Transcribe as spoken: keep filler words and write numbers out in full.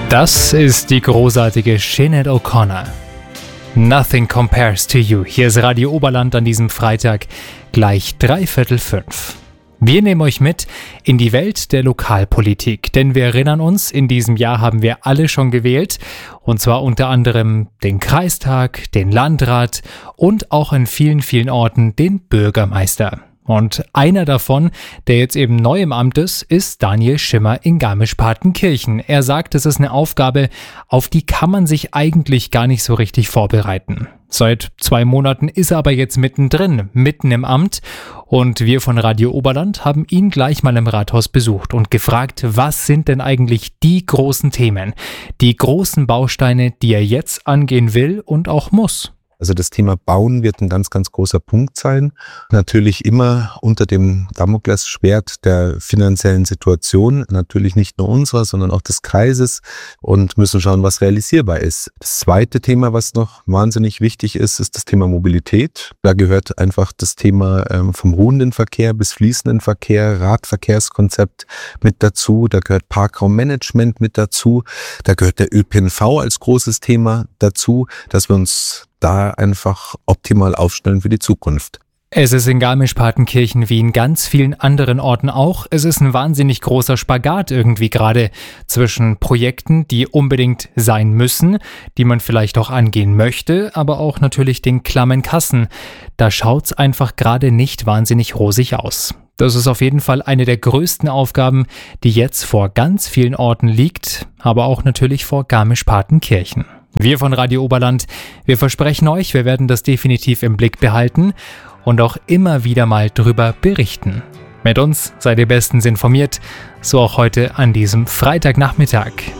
Das ist die großartige Sinead O'Connor. Nothing compares to you. Hier ist Radio Oberland an diesem Freitag, gleich dreiviertel fünf. Wir nehmen euch mit in die Welt der Lokalpolitik, denn wir erinnern uns, in diesem Jahr haben wir alle schon gewählt, und zwar unter anderem den Kreistag, den Landrat und auch in vielen, vielen Orten den Bürgermeister. Und einer davon, der jetzt eben neu im Amt ist, ist Daniel Schimmer in Garmisch-Partenkirchen. Er sagt, es ist eine Aufgabe, auf die kann man sich eigentlich gar nicht so richtig vorbereiten. Seit zwei Monaten ist er aber jetzt mittendrin, mitten im Amt. Und wir von Radio Oberland haben ihn gleich mal im Rathaus besucht und gefragt, was sind denn eigentlich die großen Themen, die großen Bausteine, die er jetzt angehen will und auch muss. Also das Thema Bauen wird ein ganz, ganz großer Punkt sein. Natürlich immer unter dem Damoklesschwert der finanziellen Situation. Natürlich nicht nur unserer, sondern auch des Kreises, und müssen schauen, was realisierbar ist. Das zweite Thema, was noch wahnsinnig wichtig ist, ist das Thema Mobilität. Da gehört einfach das Thema ähm, vom ruhenden Verkehr bis fließenden Verkehr, Radverkehrskonzept mit dazu. Da gehört Parkraummanagement mit dazu. Da gehört der Ö P N V als großes Thema dazu, dass wir uns da einfach optimal aufstellen für die Zukunft. Es ist in Garmisch-Partenkirchen wie in ganz vielen anderen Orten auch. Es ist ein wahnsinnig großer Spagat irgendwie gerade zwischen Projekten, die unbedingt sein müssen, die man vielleicht auch angehen möchte, aber auch natürlich den klammen Kassen. Da schaut's einfach gerade nicht wahnsinnig rosig aus. Das ist auf jeden Fall eine der größten Aufgaben, die jetzt vor ganz vielen Orten liegt, aber auch natürlich vor Garmisch-Partenkirchen. Wir von Radio Oberland, wir versprechen euch, wir werden das definitiv im Blick behalten und auch immer wieder mal drüber berichten. Mit uns seid ihr bestens informiert, so auch heute an diesem Freitagnachmittag.